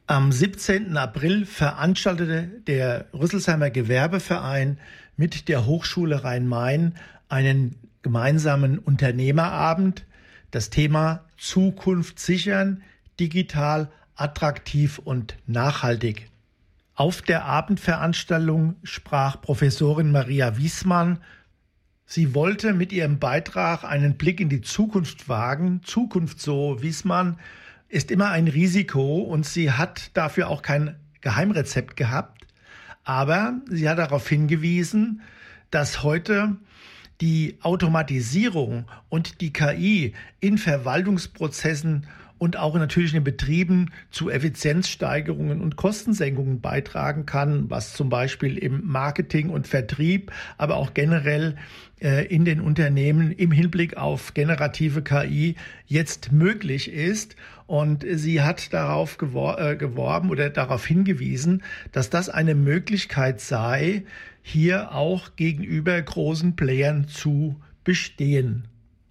Am 17. April veranstaltete der Rüsselsheimer Gewerbeverein mit der Hochschule Rhein-Main einen gemeinsamen Unternehmerabend. Das Thema Zukunft sichern, digital, attraktiv und nachhaltig. Auf der Abendveranstaltung sprach Professorin Maria Wiesmann. Sie wollte mit ihrem Beitrag einen Blick in die Zukunft wagen. Zukunft, so Wiesmann, ist immer ein Risiko und sie hat dafür auch kein Geheimrezept gehabt. Aber sie hat darauf hingewiesen, dass heute die Automatisierung und die KI in Verwaltungsprozessen und auch natürlich in den Betrieben zu Effizienzsteigerungen und Kostensenkungen beitragen kann, was zum Beispiel im Marketing und Vertrieb, aber auch generell in den Unternehmen im Hinblick auf generative KI jetzt möglich ist. Und sie hat darauf geworben oder darauf hingewiesen, dass das eine Möglichkeit sei, hier auch gegenüber großen Playern zu bestehen.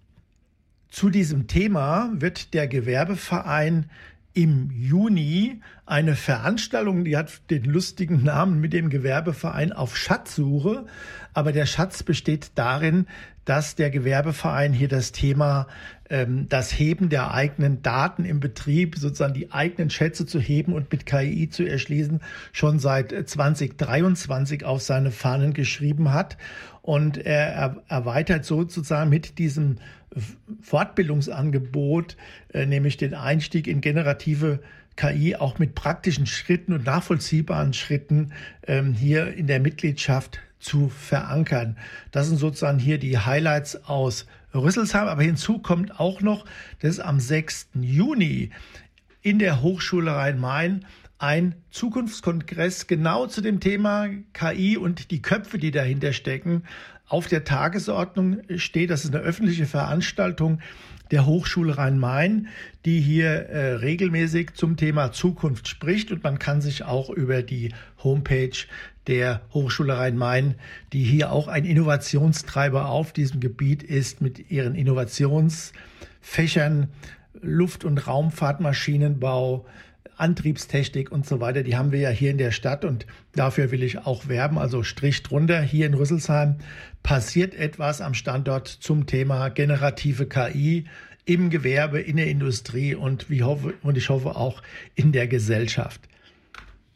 Zu diesem Thema wird der Gewerbeverein im Juni eine Veranstaltung, die hat den lustigen Namen mit dem Gewerbeverein auf Schatzsuche, aber der Schatz besteht darin, dass der Gewerbeverein hier das Thema, das Heben der eigenen Daten im Betrieb, sozusagen die eigenen Schätze zu heben und mit KI zu erschließen, schon seit 2023 auf seine Fahnen geschrieben hat. Und er erweitert sozusagen mit diesem Fortbildungsangebot, nämlich den Einstieg in generative KI auch mit praktischen Schritten und nachvollziehbaren Schritten hier in der Mitgliedschaft zu verankern. Das sind sozusagen hier die Highlights aus Rüsselsheim. Aber hinzu kommt auch noch, dass am 6. Juni in der Hochschule Rhein-Main ein Zukunftskongress genau zu dem Thema KI und die Köpfe, die dahinter stecken, auf der Tagesordnung steht. Das ist eine öffentliche Veranstaltung der Hochschule Rhein-Main, die hier regelmäßig zum Thema Zukunft spricht. Und man kann sich auch über die Homepage der Hochschule Rhein-Main, die hier auch ein Innovationstreiber auf diesem Gebiet ist, mit ihren Innovationsfächern, Luft- und Raumfahrtmaschinenbau, Antriebstechnik und so weiter, die haben wir ja hier in der Stadt und dafür will ich auch werben. Also Strich drunter, hier in Rüsselsheim passiert etwas am Standort zum Thema generative KI im Gewerbe, in der Industrie und ich hoffe auch in der Gesellschaft.